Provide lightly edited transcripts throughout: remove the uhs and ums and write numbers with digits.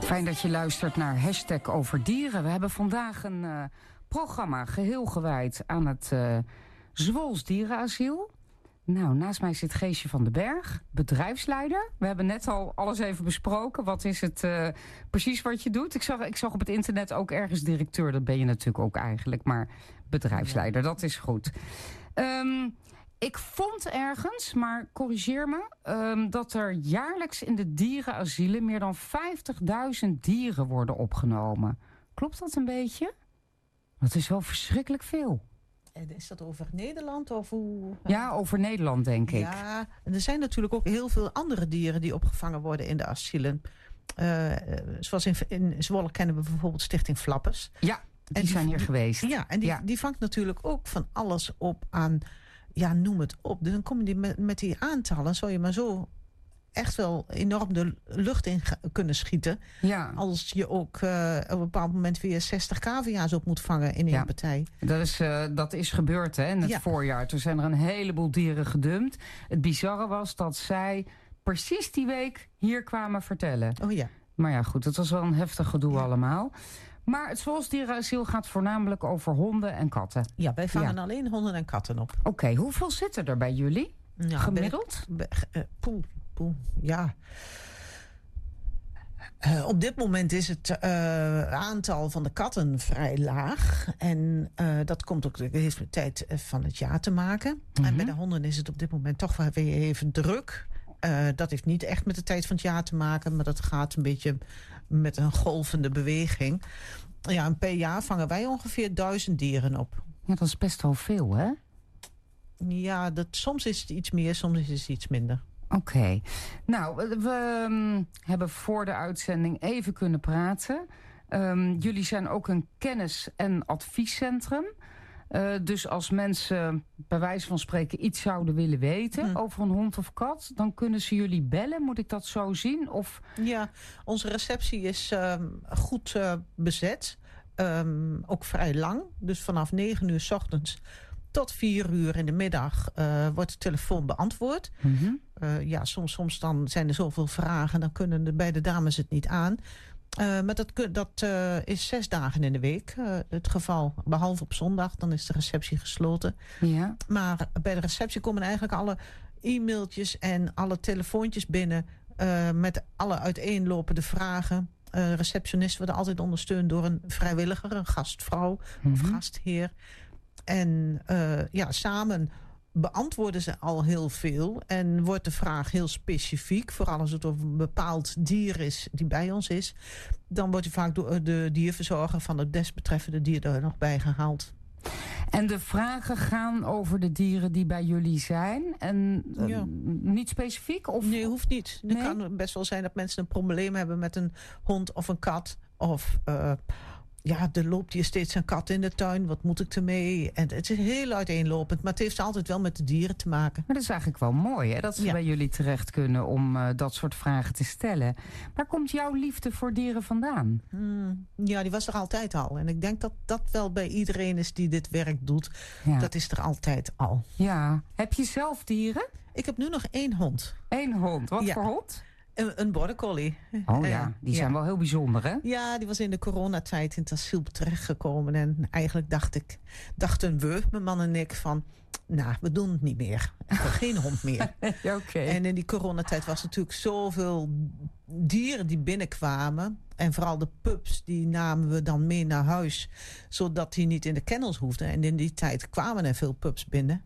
Fijn dat je luistert naar Hashtag over dieren. We hebben vandaag een programma geheel gewijd aan het Zwools Dierenasiel. Nou, naast mij zit Geesje van den Berg, bedrijfsleider. We hebben net al alles even besproken. Wat is het precies wat je doet? Ik zag op het internet ook ergens directeur. Dat ben je natuurlijk ook eigenlijk. Maar bedrijfsleider, dat is goed. Ik vond ergens, maar corrigeer me, dat er jaarlijks in de dierenasielen meer dan 50.000 dieren worden opgenomen. Klopt dat een beetje? Dat is wel verschrikkelijk veel. Is dat over Nederland of hoe? Ja, over Nederland denk ik. Ja, en er zijn natuurlijk ook heel veel andere dieren die opgevangen worden in de asielen. Zoals in Zwolle kennen we bijvoorbeeld Stichting Flappers. Ja, die zijn hier geweest. Ja, en die vangt natuurlijk ook van alles op aan, ja, noem het op. Dus dan kom je met die aantallen, zou je maar zo echt wel enorm de lucht in kunnen schieten. Ja. Als je ook op een bepaald moment weer 60 cavia's op moet vangen in één partij. Dat is gebeurd in het voorjaar. Toen zijn er een heleboel dieren gedumpt. Het bizarre was dat zij precies die week hier kwamen vertellen. Oh ja. Maar ja, goed, het was wel een heftig gedoe allemaal. Maar het Zwools Dierenasiel gaat voornamelijk over honden en katten. Ja, wij vangen alleen honden en katten op. Oké, hoeveel zitten er bij jullie? Ja, gemiddeld? Ja. Op dit moment is het aantal van de katten vrij laag. En dat komt ook, heeft met de tijd van het jaar te maken. Mm-hmm. En bij de honden is het op dit moment toch wel weer even druk. Dat heeft niet echt met de tijd van het jaar te maken, maar dat gaat een beetje met een golvende beweging. Ja, en per jaar vangen wij ongeveer 1000 dieren op. Ja, dat is best wel veel, hè? Ja, soms is het iets meer, soms is het iets minder. Oké. Nou, we hebben voor de uitzending even kunnen praten. Jullie zijn ook een kennis- en adviescentrum. Dus als mensen bij wijze van spreken iets zouden willen weten over een hond of kat, dan kunnen ze jullie bellen. Moet ik dat zo zien? Of? Ja, onze receptie is goed bezet. Ook vrij lang. Dus vanaf 9 uur 's ochtends tot 4 uur in de middag wordt de telefoon beantwoord. Mm-hmm. Soms dan zijn er zoveel vragen, dan kunnen bij de dames het niet aan. Maar dat is 6 dagen in de week het geval. Behalve op zondag, dan is de receptie gesloten. Ja. Maar bij de receptie komen eigenlijk alle e-mailtjes en alle telefoontjes binnen met alle uiteenlopende vragen. Receptionisten worden altijd ondersteund door een vrijwilliger, een gastvrouw of gastheer. En samen beantwoorden ze al heel veel. En wordt de vraag heel specifiek. Vooral als het over een bepaald dier is die bij ons is. Dan wordt hij vaak door de dierverzorger van het desbetreffende dier er nog bij gehaald. En de vragen gaan over de dieren die bij jullie zijn? En niet specifiek? Of? Nee, hoeft niet. Het kan best wel zijn dat mensen een probleem hebben met een hond of een kat. Of er loopt hier steeds een kat in de tuin. Wat moet ik ermee? En het is heel uiteenlopend. Maar het heeft altijd wel met de dieren te maken. Maar dat is eigenlijk wel mooi, hè? Dat ze bij jullie terecht kunnen om dat soort vragen te stellen. Waar komt jouw liefde voor dieren vandaan? Ja, die was er altijd al. En ik denk dat dat wel bij iedereen is die dit werk doet. Ja. Dat is er altijd al. Ja. Heb je zelf dieren? Ik heb nu nog 1 hond. 1 hond? Wat voor hond? Een border collie. Oh ja, die zijn wel heel bijzonder, hè? Ja, die was in de coronatijd in het asiel terechtgekomen. En eigenlijk dachten we, mijn man en ik, van we doen het niet meer. Geen hond meer. Okay. En in die coronatijd was natuurlijk zoveel dieren die binnenkwamen. En vooral de pups, die namen we dan mee naar huis. Zodat die niet in de kennels hoefden. En in die tijd kwamen er veel pups binnen.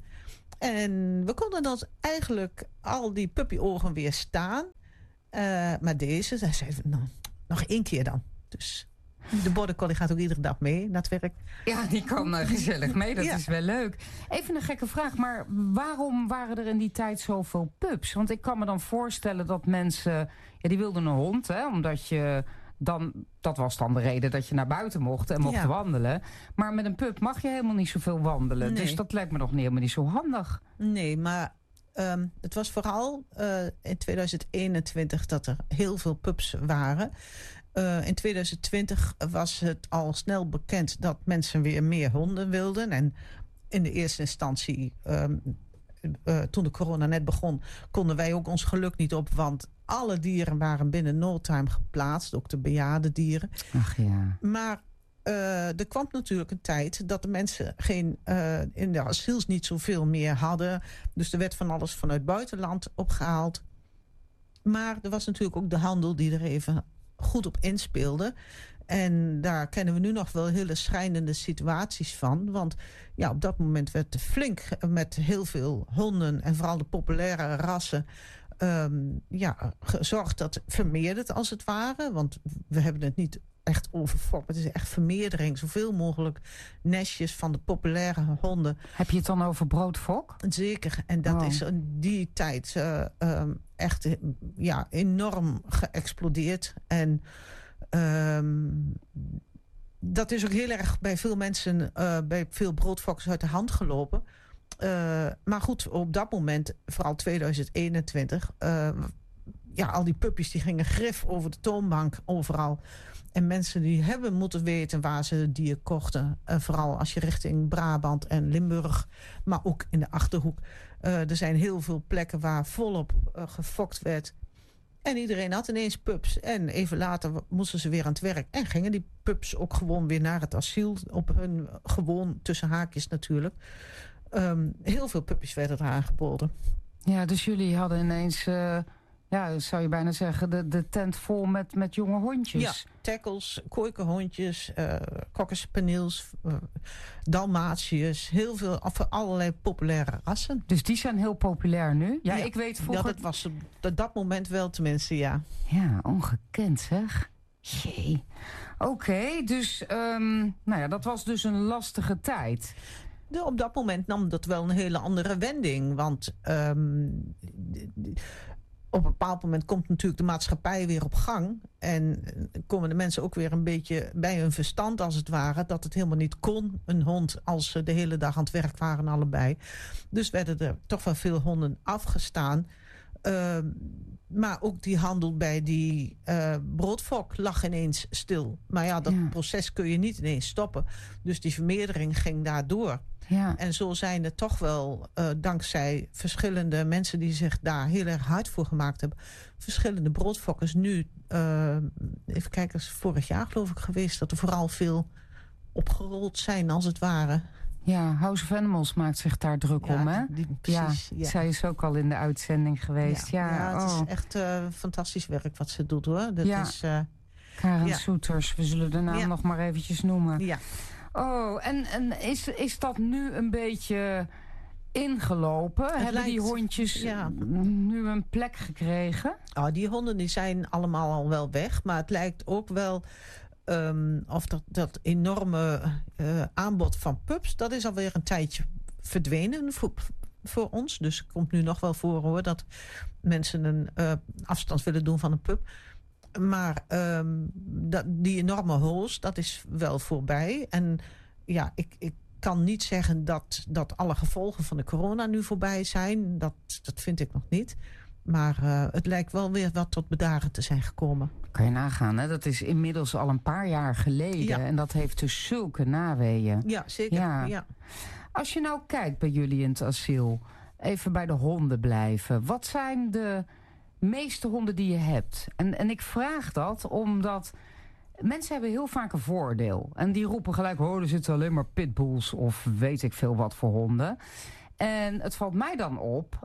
En we konden dan eigenlijk al die puppyogen weer staan. Maar deze, daar zei nog 1 keer dan. Dus de border collie gaat ook iedere dag mee naar het werk. Ja, die kan gezellig mee. Dat is wel leuk. Even een gekke vraag, maar waarom waren er in die tijd zoveel pups? Want ik kan me dan voorstellen dat mensen, die wilden een hond, hè, omdat je dan, dat was dan de reden dat je naar buiten mocht en mocht wandelen. Maar met een pup mag je helemaal niet zoveel wandelen. Nee. Dus dat lijkt me nog helemaal niet zo handig. Nee, maar het was vooral in 2021 dat er heel veel pups waren. In 2020 was het al snel bekend dat mensen weer meer honden wilden. En in de eerste instantie toen de corona net begon, konden wij ook ons geluk niet op. Want alle dieren waren binnen no time geplaatst. Ook de bejaarde dieren. Ach ja. Maar er kwam natuurlijk een tijd dat de mensen in de asiels niet zoveel meer hadden. Dus er werd van alles vanuit buitenland opgehaald. Maar er was natuurlijk ook de handel die er even goed op inspeelde. En daar kennen we nu nog wel hele schrijnende situaties van. Want ja, op dat moment werd er flink met heel veel honden en vooral de populaire rassen gezorgd dat het vermeerderd als het ware. Want we hebben het niet echt over fok, het is echt vermeerdering. Zoveel mogelijk nestjes van de populaire honden. Heb je het dan over broodfok? Zeker. En dat is in die tijd echt enorm geëxplodeerd. En dat is ook heel erg bij veel mensen, bij veel broodfokkers uit de hand gelopen. Maar goed, op dat moment, vooral 2021... al die puppies die gingen grif over de toonbank overal. En mensen die hebben moeten weten waar ze die kochten. Vooral als je richting Brabant en Limburg, maar ook in de Achterhoek. Er zijn heel veel plekken waar volop gefokt werd. En iedereen had ineens pups. En even later moesten ze weer aan het werk. En gingen die pups ook gewoon weer naar het asiel. Op hun gewoon, tussen haakjes natuurlijk. Heel veel puppies werden er aangeboden. Ja, dus jullie hadden ineens... zou je bijna zeggen, de tent vol met jonge hondjes. Ja, tackles, kooikenhondjes, cockerspaniels, dalmatiërs. Heel veel, allerlei populaire rassen. Dus die zijn heel populair nu? Ja, ik weet vroeger... dat was op dat moment wel tenminste, ja. Ja, ongekend zeg. Jee. Oké, dus dat was dus een lastige tijd. Op dat moment nam dat wel een hele andere wending. Want op een bepaald moment komt natuurlijk de maatschappij weer op gang. En komen de mensen ook weer een beetje bij hun verstand als het ware. Dat het helemaal niet kon, een hond, als ze de hele dag aan het werk waren allebei. Dus werden er toch wel veel honden afgestaan. Maar ook die handel bij die broodfok lag ineens stil. Maar ja, dat proces kun je niet ineens stoppen. Dus die vermeerdering ging daardoor. Ja. En zo zijn er toch wel, dankzij verschillende mensen die zich daar heel erg hard voor gemaakt hebben, verschillende broodfokkers nu, even kijken, is vorig jaar geloof ik geweest, dat er vooral veel opgerold zijn als het ware. Ja, House of Animals maakt zich daar druk om, hè? Precies, zij is ook al in de uitzending geweest. Ja, het is echt fantastisch werk wat ze doet, hoor. Dat is, Karen Soeters, we zullen de naam nog maar eventjes noemen. Ja. Oh, en is dat nu een beetje ingelopen? Hebben die hondjes nu een plek gekregen? Die honden die zijn allemaal al wel weg. Maar het lijkt ook wel of dat enorme aanbod van pups, dat is alweer een tijdje verdwenen voor ons. Dus het komt nu nog wel voor, hoor, dat mensen een afstand willen doen van een pup. Maar die enorme hols, dat is wel voorbij. En ja, ik kan niet zeggen dat alle gevolgen van de corona nu voorbij zijn. Dat vind ik nog niet. Maar het lijkt wel weer wat tot bedaren te zijn gekomen. Kan je nagaan, hè? Dat is inmiddels al een paar jaar geleden. Ja. En dat heeft dus zulke naweeën. Ja, zeker. Ja. Als je nou kijkt bij jullie in het asiel, even bij de honden blijven. Wat zijn de meeste honden die je hebt? En ik vraag dat omdat mensen hebben heel vaak een voordeel. En die roepen gelijk, er zitten alleen maar pitbulls of weet ik veel wat voor honden. En het valt mij dan op,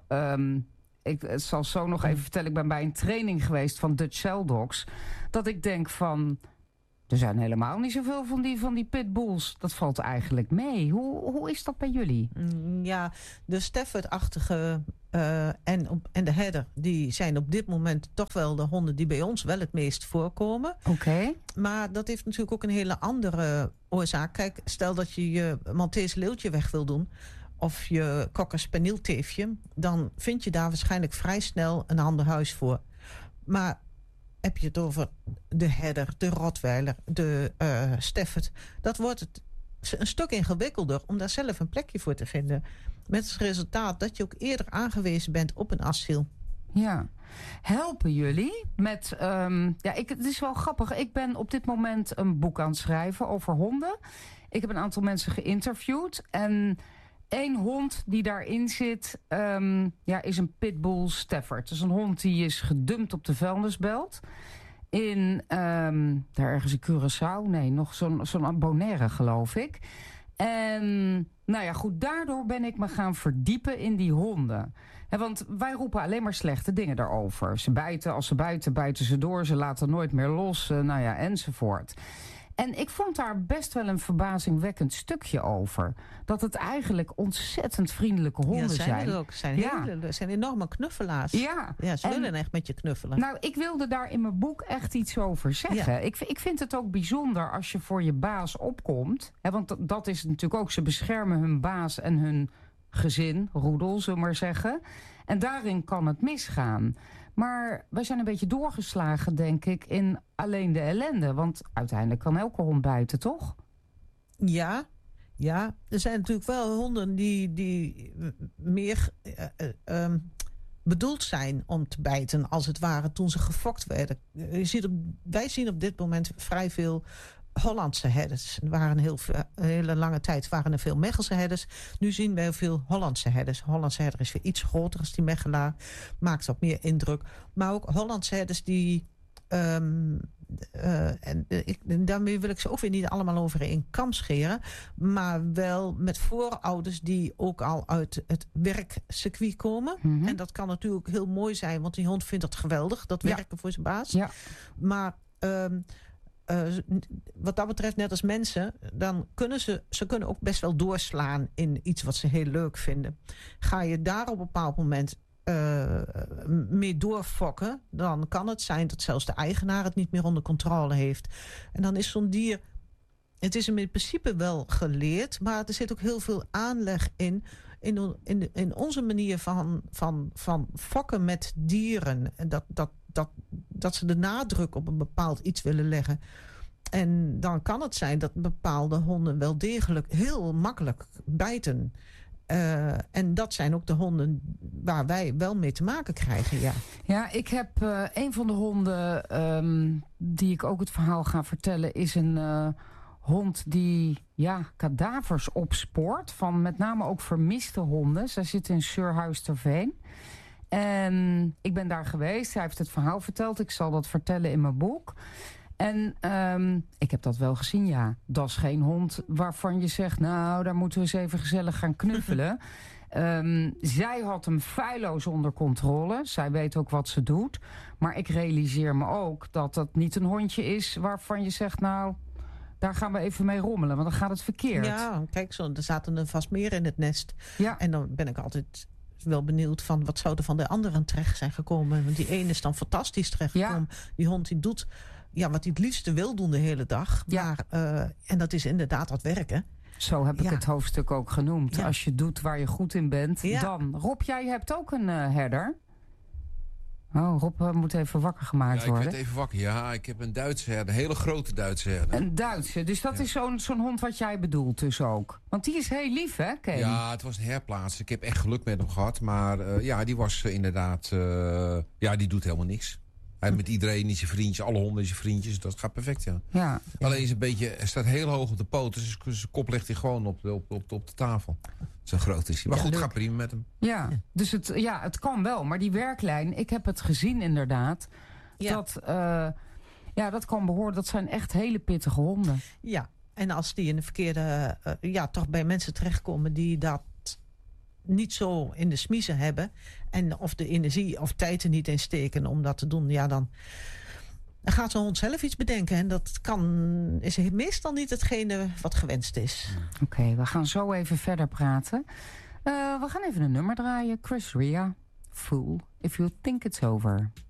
ik zal zo nog even vertellen, ik ben bij een training geweest van Dutch Cell Dogs, dat ik denk van, er zijn helemaal niet zoveel van die pitbulls. Dat valt eigenlijk mee. Hoe is dat bij jullie? Ja, de Stafford-achtige en de herder, die zijn op dit moment toch wel de honden die bij ons wel het meest voorkomen. Oké. Maar dat heeft natuurlijk ook een hele andere oorzaak. Kijk, stel dat je je Maltese leeuwtje weg wil doen, of je cocker spaniel teefje, dan vind je daar waarschijnlijk vrij snel een ander huis voor. Maar heb je het over de herder, de rottweiler, de Stafford, dat wordt het een stuk ingewikkelder om daar zelf een plekje voor te vinden. Met het resultaat dat je ook eerder aangewezen bent op een asiel. Ja. Helpen jullie met... het is wel grappig. Ik ben op dit moment een boek aan het schrijven over honden. Ik heb een aantal mensen geïnterviewd. En één hond die daarin zit, is een Pitbull Stafford. Dus een hond die is gedumpt op de vuilnisbelt. Daar ergens in Curaçao. Nee, nog zo'n Bonaire, geloof ik. En daardoor ben ik me gaan verdiepen in die honden. Want wij roepen alleen maar slechte dingen daarover. Als ze bijten ze door. Ze laten nooit meer los. Enzovoort. En ik vond daar best wel een verbazingwekkend stukje over. Dat het eigenlijk ontzettend vriendelijke honden zijn. Er ook. Zijn enorme knuffelaars. Ja. Ze willen echt met je knuffelen. Nou, ik wilde daar in mijn boek echt iets over zeggen. Ja. Ik vind het ook bijzonder als je voor je baas opkomt. Want dat is natuurlijk ook, ze beschermen hun baas en hun gezin, roedel, zullen we maar zeggen. En daarin kan het misgaan. Maar wij zijn een beetje doorgeslagen, denk ik, in alleen de ellende. Want uiteindelijk kan elke hond bijten, toch? Ja. Er zijn natuurlijk wel honden die meer bedoeld zijn om te bijten, als het ware, toen ze gefokt werden. Wij zien op dit moment vrij veel Hollandse herders. Er waren een hele lange tijd waren er veel Mechelse herders. Nu zien wij veel Hollandse herders. Hollandse herder is weer iets groter als die Mechelaar. Maakt wat meer indruk. Maar ook Hollandse herders die... daarmee wil ik ze ook weer niet allemaal over één kam scheren. Maar wel met voorouders die ook al uit het werkcircuit komen. Mm-hmm. En dat kan natuurlijk heel mooi zijn. Want die hond vindt dat geweldig. Dat werken voor zijn baas. Ja. Maar... wat dat betreft, net als mensen, dan kunnen ze kunnen ook best wel doorslaan in iets wat ze heel leuk vinden. Ga je daar op een bepaald moment mee doorfokken, dan kan het zijn dat zelfs de eigenaar het niet meer onder controle heeft. En dan is zo'n dier, het is hem in principe wel geleerd, maar er zit ook heel veel aanleg in onze manier van fokken met dieren. En dat ze de nadruk op een bepaald iets willen leggen. En dan kan het zijn dat bepaalde honden wel degelijk heel makkelijk bijten. En dat zijn ook de honden waar wij wel mee te maken krijgen, ja. Ja, ik heb een van de honden die ik ook het verhaal ga vertellen, is een hond die kadavers opspoort van met name ook vermiste honden. Zij zit in Surhuis ter Veen. En ik ben daar geweest. Hij heeft het verhaal verteld. Ik zal dat vertellen in mijn boek. En ik heb dat wel gezien, ja. Dat is geen hond waarvan je zegt, nou, daar moeten we eens even gezellig gaan knuffelen. Zij had hem feilloos onder controle. Zij weet ook wat ze doet. Maar ik realiseer me ook dat dat niet een hondje is waarvan je zegt, nou, daar gaan we even mee rommelen, want dan gaat het verkeerd. Ja, kijk, er zaten er vast meer in het nest. Ja. En dan ben ik altijd wel benieuwd van wat zou er van de anderen terecht zijn gekomen. Want die ene is dan fantastisch terechtgekomen. Ja. Die hond die doet wat hij het liefste wil doen de hele dag. Ja. Maar, en dat is inderdaad dat werken. Zo heb ik het hoofdstuk ook genoemd. Ja. Als je doet waar je goed in bent, dan. Rob, jij hebt ook een herder. Oh, Rob moet even wakker gemaakt worden. Ja, ik werd even wakker. Ja, ik heb een Duitse herder. Een hele grote Duitse herder. Een Duitse. Dus dat is zo'n hond wat jij bedoelt dus ook. Want die is heel lief, hè, Ken? Ja, het was een herplaats. Ik heb echt geluk met hem gehad. Maar die was inderdaad... die doet helemaal niks. Hij met iedereen is zijn vriendjes. Alle honden is zijn vriendjes. Dat gaat perfect, ja. Alleen is een beetje... Hij staat heel hoog op de poten. Dus zijn kop ligt hij gewoon op de tafel. Zo groot is hij. Maar goed, gaat prima met hem. Ja, dus het kan wel. Maar die werklijn, ik heb het gezien inderdaad. Ja. Dat kan behoren. Dat zijn echt hele pittige honden. Ja, en als die in de verkeerde... toch bij mensen terechtkomen die dat niet zo in de smiezen hebben. En of de energie of tijd er niet in steken om dat te doen. Ja, dan gaat zo'n hond zelf iets bedenken. En dat is meestal niet hetgene wat gewenst is. Oké, we gaan zo even verder praten. We gaan even een nummer draaien. Chris Rea, Fool, If You Think It's Over.